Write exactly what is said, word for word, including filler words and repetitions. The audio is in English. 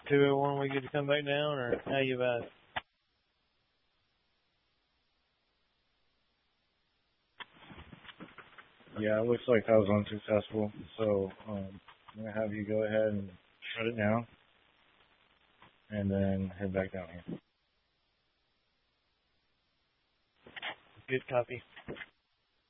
two oh one, we get to come back down, or how you advise? Yeah, it looks like that was unsuccessful. So um, I'm gonna have you go ahead and shut it down, and then head back down here. Good copy.